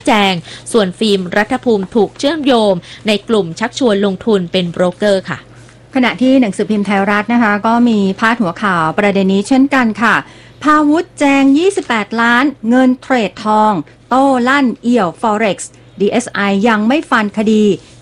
แจงส่วนฟิล์มรัฐภูมิถูกเชื่อมโยงในกลุ่มชักชวนลงทุนเป็นโบรกเกอร์ค่ะขณะที่หนังสือพิมพ์ไทยรัฐนะคะก็มีพาดหัวข่าวประเด็นนี้เช่นกันค่ะพาวุฒิแจง28ล้านเงินเทรดทองโต้ลั่นเอี่ยว Forex DSI ยังไม่ฟันคดี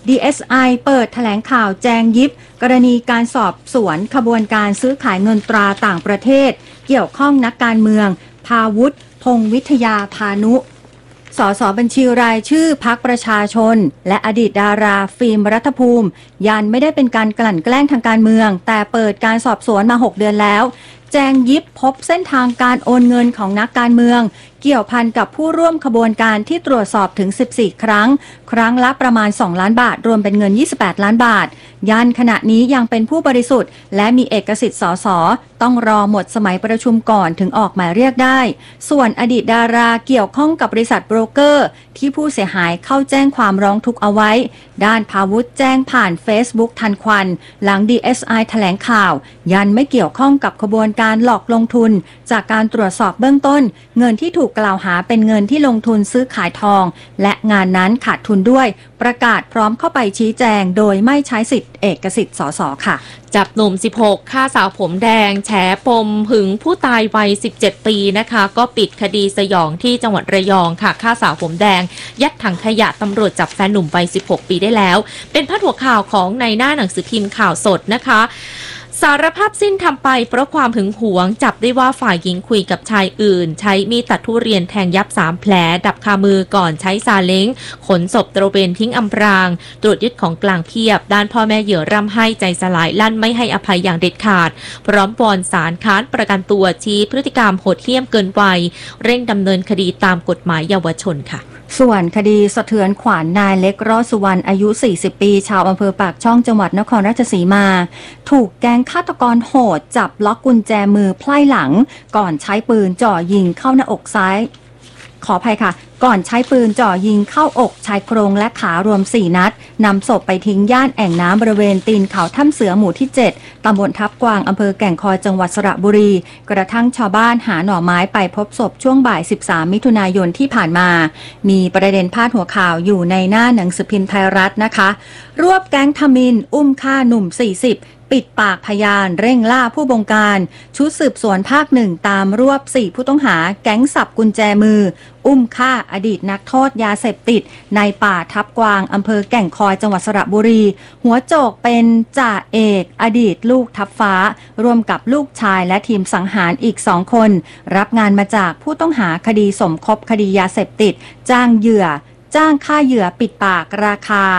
DSI เปิดแถลงข่าวแจงยิบกรณีการสอบสวนขบวนการซื้อขายเงินตราต่างประเทศเกี่ยวข้องนักการเมืองพาวุฒิพงษ์วิทยาพานุสสบัญชีรายชื่อพรรคประชาชนและอดีตดาราฟิล์มรัฐภูมิยันไม่ได้เป็นการกลั่นแกล้งทางการเมืองแต่เปิดการสอบสวนมา6เดือนแล้วแจงยิบพบเส้นทางการโอนเงินของนักการเมืองเกี่ยวพันกับผู้ร่วมขบวนการที่ตรวจสอบถึง14ครั้งครั้งละประมาณ2ล้านบาทรวมเป็นเงิน28ล้านบาทยันขณะนี้ยังเป็นผู้บริสุทธิ์และมีเอกสิทธิ์สสต้องรอหมดสมัยประชุมก่อนถึงออกหมายเรียกได้ส่วนอดีตดาราเกี่ยวข้องกับบริษัทโบรกเกอร์ที่ผู้เสียหายเข้าแจ้งความร้องทุกข์เอาไว้ด้านพาวุฒิแจ้งผ่าน Facebook ทันควันหลัง DSI แถลงข่าวยันไม่เกี่ยวข้องกับขบวนการหลอกลงทุนจากการตรวจสอบเบื้องต้นเงินที่ถูกกล่าวหาเป็นเงินที่ลงทุนซื้อขายทองและงานนั้นขาดทุนด้วยประกาศพร้อมเข้าไปชี้แจงโดยไม่ใช้สิทธิเอกสิทธิ์สสค่ะจับหนุ่ม16ฆ่าสาวผมแดงแฉปมหึงผู้ตายวัย17ปีนะคะก็ปิดคดีสยองที่จังหวัดระยองค่ะฆ่าสาวผมแดงยัดถังขยะตำรวจจับแฟนหนุ่มวัย16ปีได้แล้วเป็นพาดหัวข่าวของในหน้าหนังสือพิมพ์ข่าวสดนะคะสารภาพสิ้นทำไปเพราะความหึงหวงจับได้ว่าฝ่ายหญิงคุยกับชายอื่นใช้มีดตัดทุเรียนแทงยับ3แผลดับคามือก่อนใช้ซาเล้งขนศพตระเวนทิ้งอำพรางตรวจยึดของกลางเพียบด้านพ่อแม่เหยื่อร่ำไห้ใจสลายลั่นไม่ให้อภัยอย่างเด็ดขาดพร้อมวอนศาลค้านประกันตัวชี้พฤติกรรมโหดเหี้ยมเกินวัยเร่งดำเนินคดีตามกฎหมายเยาวชนค่ะส่วนคดีสะเทือนขวัญนายเล็กรอดสุวรรณอายุ40ปีชาวอำเภอปากช่องจังหวัดนครราชสีมาถูกแก๊งฆาตกรโหดจับล็อกกุญแจมือไพล่หลังก่อนใช้ปืนจ่อยิงเข้าหน้าอกซ้ายขออภัยค่ะก่อนใช้ปืนจ่อยิงเข้าอกชายโครงและขารวม4นัดนำศพไปทิ้งย่านแอ่งน้ำบริเวณตีนเขาถ้ำเสือหมู่ที่7ตำบลทับกวางอำเภอแก่งคอยจังหวัดสระบุรีกระทั่งชาวบ้านหาหน่อไม้ไปพบศพช่วงบ่าย13มิถุนายนที่ผ่านมามีประเด็นพาดหัวข่าวอยู่ในหน้าหนังสือพิมพ์ไทยรัฐนะคะรวบแก๊งทมิฬอุ้มฆ่าหนุ่ม40ปิดปากพยานเร่งล่าผู้บงการชุดสืบสวนภาค1ตามรวบ4ผู้ต้องหาแก๊งสับกุญแจมืออุ้มฆ่าอดีตนักโทษยาเสพติดในป่าทับกวางอำเภอแก่งคอยจังหวัดสระบุรีหัวโจกเป็นจ่าเอกอดีตลูกทับฟ้าร่วมกับลูกชายและทีมสังหารอีก2คนรับงานมาจากผู้ต้องหาคดีสมคบคดียาเสพติดจ้างค่าเหยื่อปิดปากราคา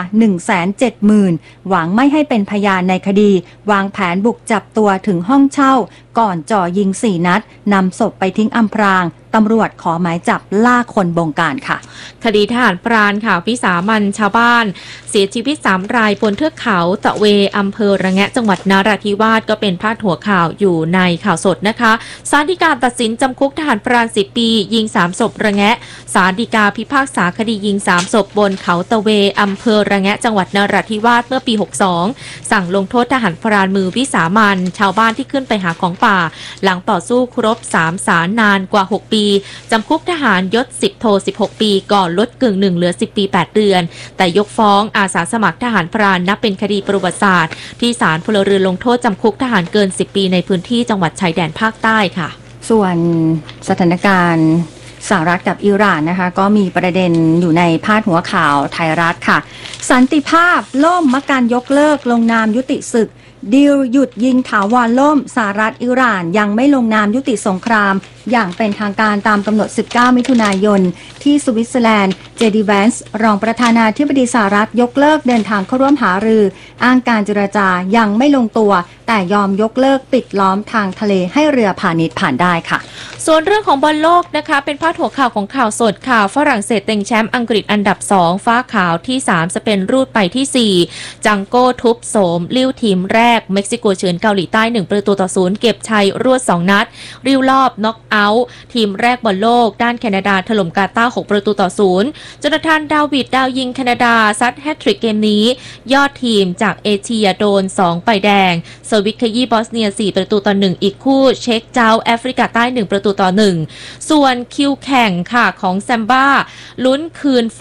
170,000 หวังไม่ให้เป็นพยานในคดีวางแผนบุกจับตัวถึงห้องเช่าก่อนจ่อยิง4นัดนำศพไปทิ้งอำพรางตำรวจขอหมายจับล่าคนบงการค่ะคดีทหารพรานค่ะวิสามันชาวบ้านเสียชีวิต3รายบนเทือกเขาตะเวอำเภอระแงะจังหวัดนราธิวาสก็เป็นพาดหัวข่าวอยู่ในข่าวสดนะคะศาลฎีกาตัดสินจำคุกทหารพราน10ปียิง3ศพระแงะศาลฎีกาพิพากษาคดียิง3ศพบนเขาตะเวอำเภอระแงะจังหวัดนราธิวาสเมื่อปี62สั่งลงโทษทหารพรานมือวิสามันชาวบ้านที่ขึ้นไปหาของป่าหลังต่อสู้ครบ3ศาลนานกว่า6ปีจำคุกทหารยศ10โท16ปีก่อนลดกึ่งหนึ่งเหลือ10ปี8เดือนแต่ยกฟ้องอาสาสมัครทหารพรานนับเป็นคดีประวัติศาสตร์ที่ศาลพลเรือนลงโทษจำคุกทหารเกิน10ปีในพื้นที่จังหวัดชายแดนภาคใต้ค่ะส่วนสถานการณ์สหรัฐกับอิหร่านนะคะก็มีประเด็นอยู่ในพาดหัวข่าวไทยรัฐค่ะสันติภาพล่มมักการยกเลิกลงนามยุติศึกดีลหยุดยิงถาวรล่มสหรัฐอิหร่านยังไม่ลงนามยุติสงครามอย่างเป็นทางการตามกำหนด19มิถุนายนที่สวิตเซอร์แลนด์เจดีแวนส์รองประธานาธิบดีสหรัฐยกเลิกเดินทางเข้าร่วมหารืออ้างการเจรจายังไม่ลงตัวแต่ยอมยกเลิกปิดล้อมทางทะเลให้เรือพาณิชย์ผ่านได้ค่ะส่วนเรื่องของบอลโลกนะคะเป็นพาดหัวข่าวของข่าวสดข่าวฝรั่งเศสเต็งแชมป์อังกฤษอันดับ2ฟ้าขาวที่3สเปนรูดไปที่4จังโก้ทุบโสมลิ้วทีมแรกเม็กซิโกเฉือนเกาหลีใต้1-0เก็บชัยรวด2นัดริ้วรอบน็อกเอาท์ทีมแรกบอลโลกด้านแคนาดาถล่มกาตาร์6-0จนทานดาวิดดาวยิงแคนาดาซัดแฮตทริกเกมนี้ยอดทีมจากเอเชียโดน2ใบแดงสวิตขยี้บอสเนีย4-1อีกคู่เช็กเจ้าแอฟริกาใต้ 1-1 ส่วนคิวแข่งค่ะของแซมบ้าลุ้นคืน